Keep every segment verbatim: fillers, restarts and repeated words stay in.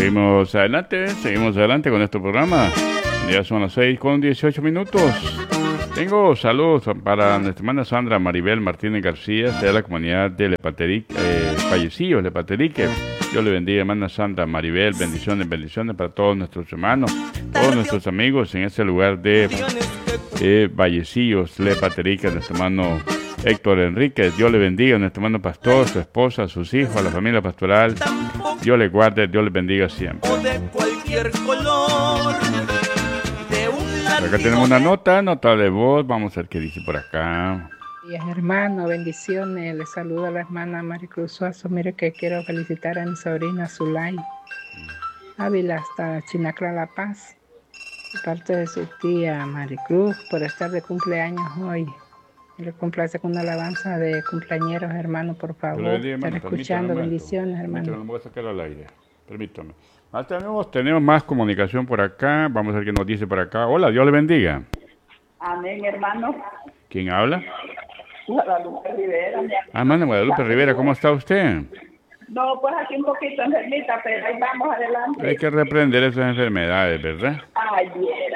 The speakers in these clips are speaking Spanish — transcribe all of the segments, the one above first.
Seguimos adelante, seguimos adelante con este programa. Ya son las seis con dieciocho minutos. Tengo saludos para nuestra hermana Sandra Maribel Martínez García, de la comunidad de Lepaterique, eh, Vallecillos, Lepaterique. Dios le bendiga, hermana Sandra Maribel. Bendiciones, bendiciones para todos nuestros hermanos, todos nuestros amigos en este lugar de eh, Vallecillos, Lepaterique. Nuestro hermano Héctor Enrique, Dios le bendiga, nuestro hermano pastor, su esposa, sus hijos, a la familia pastoral. Dios le guarde, Dios le bendiga siempre. Acá tenemos una nota, nota de voz. Vamos a ver qué dice por acá. Días, hermano, bendiciones. Les saluda a la hermana Maricruz Suazo. Mire que quiero felicitar a mi sobrina Zulay Ávila hasta Chinacla, La Paz, de parte de su tía Maricruz, por estar de cumpleaños hoy. Y le complace con una alabanza de cumpleañeros, hermano, por favor. Día, hermano, estar escuchando, bendiciones, hermano. Permítame, voy a sacar al aire. Permítame. Ah, tenemos, tenemos más comunicación por acá. Vamos a ver qué nos dice por acá. Hola, Dios le bendiga. Amén, hermano. ¿Quién habla? Guadalupe Rivera. Ah, hermana Guadalupe Rivera, ¿cómo está usted? No, pues aquí un poquito enfermita, pero ahí vamos adelante. Hay que reprender esas enfermedades, ¿verdad? Ayer.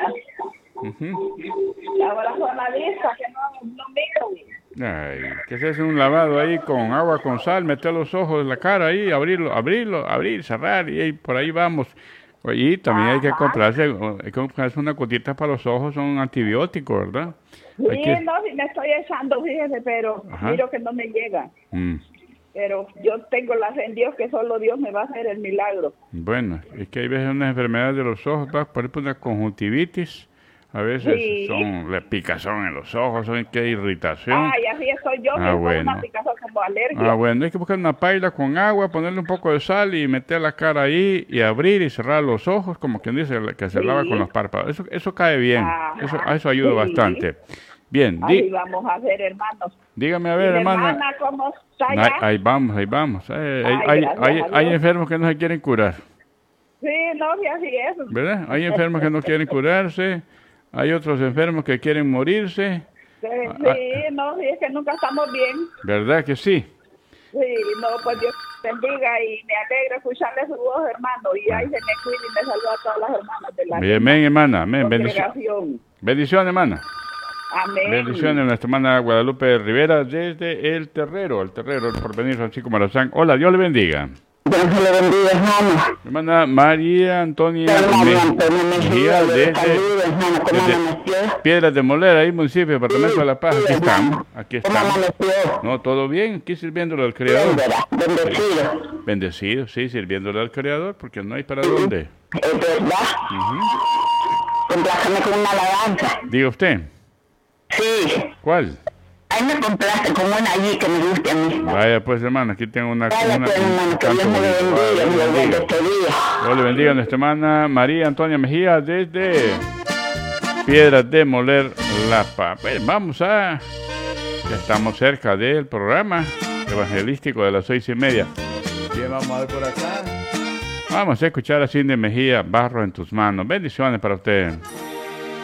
Uh-huh. Ahora con la vista, que no, no miro. Ay, que se hace un lavado ahí con agua con sal, meter los ojos en la cara ahí, abrirlo, abrirlo, abrir, cerrar, y ahí, por ahí vamos. Y también Ajá. hay que comprarse, hay que comprarse una cotita para los ojos, son antibióticos, ¿verdad? Sí, que... no, si me estoy echando, fíjese, pero Ajá. miro que no me llega. Mm. Pero yo tengo la fe en Dios que solo Dios me va a hacer el milagro. Bueno, es que hay veces unas enfermedades de los ojos, ¿va? Por ejemplo, una conjuntivitis. A veces sí. son la picazón en los ojos, son qué irritación. Ay, así estoy yo, ah, que bueno. una picazón como alergia. Ah, bueno, hay que buscar una paila con agua, ponerle un poco de sal y meter la cara ahí y abrir y cerrar los ojos, como quien dice que se sí. lava con los párpados. Eso eso cae bien, eso, eso ayuda sí. bastante. Bien. Ahí di- vamos a ver, hermanos. Dígame a ver, hermana. hermana ¿cómo está allá? Ahí, ahí vamos, ahí vamos. Eh, Ay, hay, hay, hay enfermos que no se quieren curar. Sí, no, sí, así es. ¿Verdad? Hay enfermos que no quieren curarse. Hay otros enfermos que quieren morirse. Sí, sí, no, sí, es que nunca estamos bien. ¿Verdad que sí? Sí, no, pues Dios bendiga y me alegra escucharle su voz, hermano. Y ahí se me cuida y me saluda a todas las hermanas de la Bien, amén, hermana, amén. Bendición. Bendición, hermana. Amén. Bendiciones a nuestra hermana Guadalupe Rivera desde El Terrero, El Terrero, por venir Francisco Marazán. Hola, Dios le bendiga. Dios le bendiga, hermano. Hermana María Antonia Mejía desde, desde Piedras de Molera, ahí municipio, departamento de La Paz. Aquí estamos, aquí estamos. No, todo bien, aquí sirviéndole al Creador. Bendecido. Bendecido, sí, sirviéndole al Creador, porque no hay para dónde. Es verdad. Uh-huh. Compláceme con una alabanza. Diga usted. Sí. ¿Cuál? Ahí me complace con una allí que me guste a mí. Vaya pues, hermana, aquí tengo una... Vaya una pues, hermano, que Dios me bendiga. Dios le bendiga a nuestra hermana María Antonia Mejía desde Piedras de Moler, La Paz. Pues vamos a... Ya estamos cerca del programa evangelístico de las seis y media. Bien, vamos a ver por acá. Vamos a escuchar a Cindy Mejía, Barro en tus manos. Bendiciones para usted.